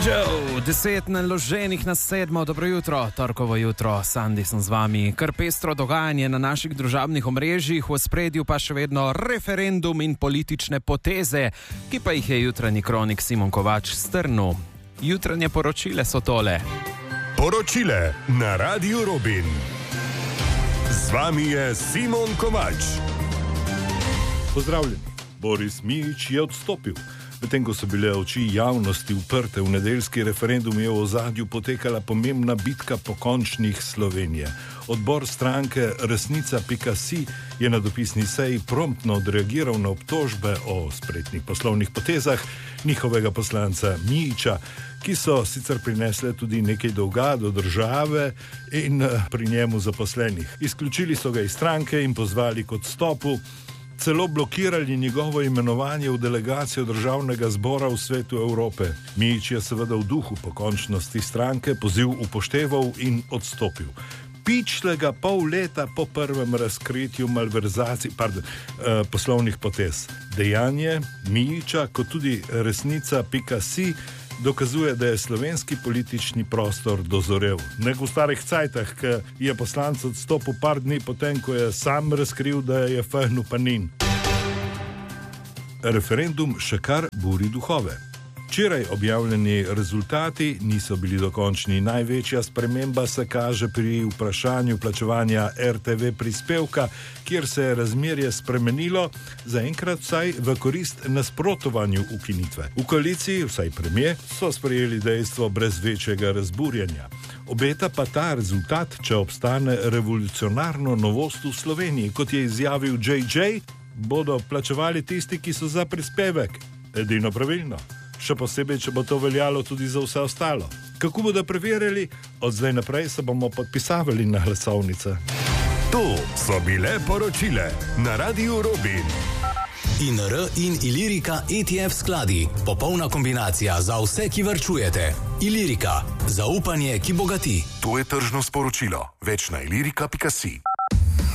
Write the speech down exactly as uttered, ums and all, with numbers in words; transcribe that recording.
Joe, deset naloženih na sedmo, dobro jutro, torkovo jutro, Sandi sem z vami. Kar pestro dogajanje na naših družabnih omrežjih, v ospredju pa še vedno referendum in politične poteze, ki pa jih je jutranji kronik Simon Kovač strnil. Jutranje poročile so tole. Poročile na Radiu Robin. Z vami je Simon Kovač. Pozdravljeni. Boris Mijić je odstopil. Medtem ko so bile oči javnosti uprte v nedeljski referendum, je v ozadju potekala pomembna bitka pokončnih Slovenije. Odbor stranke resnica pika si je na dopisni seji promptno odreagiral na obtožbe o spretnih poslovnih potezah njihovega poslanca Mijića, ki so sicer prinesle tudi nekaj dolga do države in pri njemu zaposlenih. Izključili so ga iz stranke in pozvali k odstopu, celo blokirali njegovo imenovanje v delegacijo državnega zbora v Svetu Evrope. Mijić je seveda v duhu pokončnosti stranke poziv upošteval in odstopil. Pičlega pol leta po prvem razkritju malverzacij, pardon, eh, poslovnih potez. Dejanje Mijića, kot tudi resnica pika si, dokazuje, da je slovenski politični prostor dozorel. Nek v starih cajtah, ki je poslanec odstopil par dni potem, ko je sam razkril, da je fehnil panin. Referendum še kar buri duhove. Včeraj objavljeni rezultati niso bili dokončni. Največja sprememba se kaže pri vprašanju plačevanja er te ve prispevka, kjer se je razmerje spremenilo, zaenkrat vsaj v korist nasprotovanju ukinitve. V koaliciji, vsaj premier, so sprejeli dejstvo brez večjega razburjenja. Obeta pa ta rezultat, če obstane revolucionarno novost v Sloveniji. Kot je izjavil džej džej, bodo plačevali tisti, ki so za prispevek. Edino pravilno. Še posebej, če bo to veljalo tudi za vse ostalo. Kako bodo preverjali? Od zdaj naprej se bomo podpisavali na glasovnice. To so bile poročile na Radiu Robin. I en er in Ilirika E T F skladi. Popolna kombinacija za vse, ki varčujete. Ilirika. Zaupanje, ki bogati. To je tržno sporočilo. Več na ilirika pika si.